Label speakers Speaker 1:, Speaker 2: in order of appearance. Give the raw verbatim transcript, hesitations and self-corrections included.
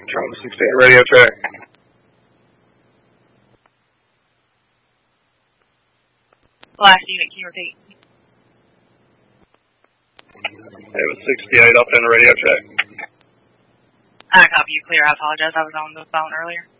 Speaker 1: Charlie sixteen, radio check.
Speaker 2: Last unit, can you repeat?
Speaker 1: It was sixty-eight up in radio check.
Speaker 2: I copy you clear. I apologize. I was on the phone earlier.